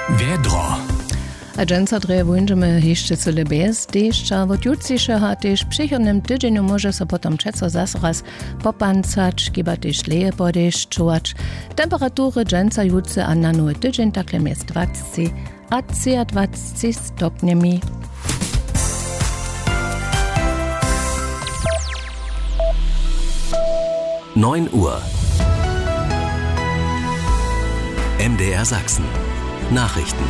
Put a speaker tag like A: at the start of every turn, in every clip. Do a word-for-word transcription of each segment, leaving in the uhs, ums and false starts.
A: Wer dra?
B: Agencja dreje włączymy jeszcze co lebez, deszcza, wot jutrzejsze hatyż, przychodnym tydzieniu może so potem czeco zas raz popancać, giba też leje podejść, czuwać. Temperatury dżęca jutce a na nowy tydzień takle jest dwadzieścia, a dwadzieścia stopniami.
A: neun Uhr. M D R Sachsen. Nachrichten.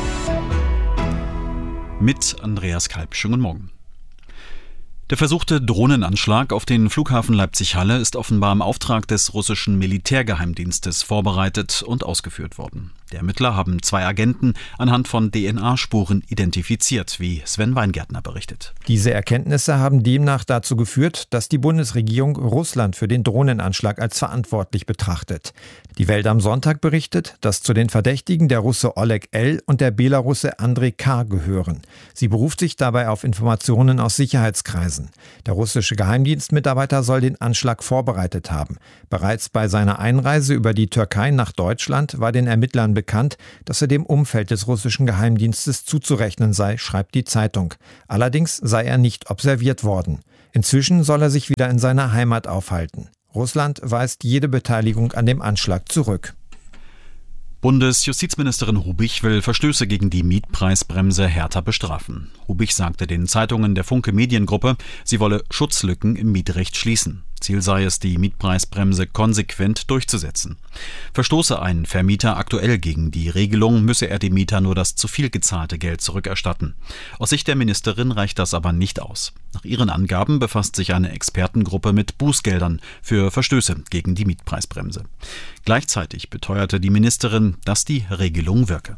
C: Mit Andreas Kalb. Schönen Morgen. Der versuchte Drohnenanschlag auf den Flughafen Leipzig-Halle ist offenbar im Auftrag des russischen Militärgeheimdienstes vorbereitet und ausgeführt worden. Die Ermittler haben zwei Agenten anhand von D N A-Spuren identifiziert, wie Sven Weingärtner berichtet.
D: Diese Erkenntnisse haben demnach dazu geführt, dass die Bundesregierung Russland für den Drohnenanschlag als verantwortlich betrachtet. Die Welt am Sonntag berichtet, dass zu den Verdächtigen der Russe Oleg L. und der Belarusse Andrei K. gehören. Sie beruft sich dabei auf Informationen aus Sicherheitskreisen. Der russische Geheimdienstmitarbeiter soll den Anschlag vorbereitet haben. Bereits bei seiner Einreise über die Türkei nach Deutschland war den Ermittlern bekannt, dass er dem Umfeld des russischen Geheimdienstes zuzurechnen sei, schreibt die Zeitung. Allerdings sei er nicht observiert worden. Inzwischen soll er sich wieder in seiner Heimat aufhalten. Russland weist jede Beteiligung an dem Anschlag zurück.
C: Bundesjustizministerin Hubich will Verstöße gegen die Mietpreisbremse härter bestrafen. Hubich sagte den Zeitungen der Funke Mediengruppe, sie wolle Schutzlücken im Mietrecht schließen. Ziel sei es, die Mietpreisbremse konsequent durchzusetzen. Verstoße ein Vermieter aktuell gegen die Regelung, müsse er dem Mieter nur das zu viel gezahlte Geld zurückerstatten. Aus Sicht der Ministerin reicht das aber nicht aus. Nach ihren Angaben befasst sich eine Expertengruppe mit Bußgeldern für Verstöße gegen die Mietpreisbremse. Gleichzeitig beteuerte die Ministerin, dass die Regelung wirke.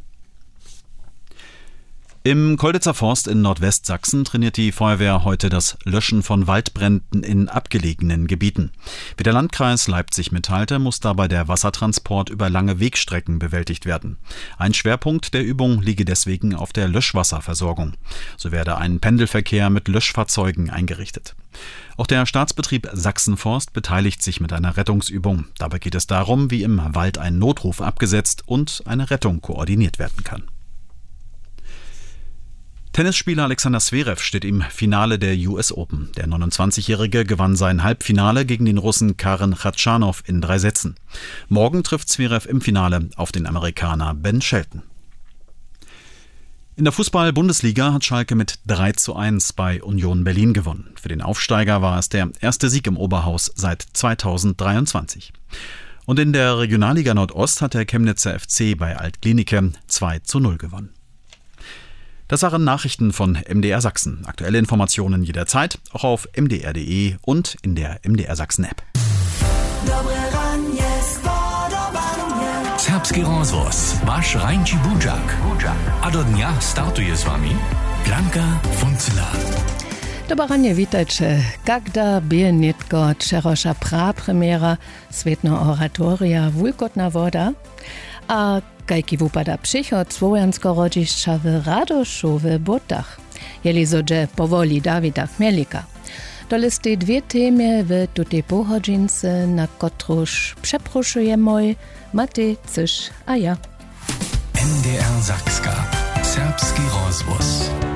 C: Im Kolditzer Forst in Nordwestsachsen trainiert die Feuerwehr heute das Löschen von Waldbränden in abgelegenen Gebieten. Wie der Landkreis Leipzig mitteilte, muss dabei der Wassertransport über lange Wegstrecken bewältigt werden. Ein Schwerpunkt der Übung liege deswegen auf der Löschwasserversorgung. So werde ein Pendelverkehr mit Löschfahrzeugen eingerichtet. Auch der Staatsbetrieb Sachsenforst beteiligt sich mit einer Rettungsübung. Dabei geht es darum, wie im Wald ein Notruf abgesetzt und eine Rettung koordiniert werden kann. Tennisspieler Alexander Zverev steht im Finale der U S Open. Der neunundzwanzigjährige gewann sein Halbfinale gegen den Russen Karen Khachanov in drei Sätzen. Morgen trifft Zverev im Finale auf den Amerikaner Ben Shelton. In der Fußball-Bundesliga hat Schalke mit drei zu eins bei Union Berlin gewonnen. Für den Aufsteiger war es der erste Sieg im Oberhaus seit zweitausenddreiundzwanzig. Und in der Regionalliga Nordost hat der Chemnitzer F C bei Altklinike zwei zu null gewonnen. Das waren Nachrichten von M D R Sachsen. Aktuelle Informationen jederzeit, auch auf m d r punkt d e und in der M D R Sachsen App.
A: Serbski rozvoz, vaš Rajnči Budžak. A do dňa startuje s vami Blanka Funcela.
B: Dobranie, witajcie. Kagda bienitko čeroša prapremiera svetno oratoria Vulkotna voda, a kajki wupada przychod słowiansko rodzišća w Radoszu w Botach. Jeli zodzie powoli Dawida Chmielika. To listy dwie temy w tutej pochodzince, na kotruż przeproszujemy Matej, Cysz a ja.
A: M D R Sakska. Serbski rozvoz.